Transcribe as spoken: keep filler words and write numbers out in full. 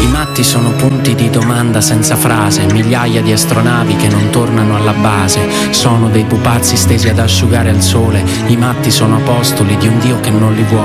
I matti sono punti di domanda senza frase, migliaia di astronavi che non tornano alla base. Sono dei pupazzi stesi ad asciugare al sole. I matti sono apostoli di un Dio che non li vuole.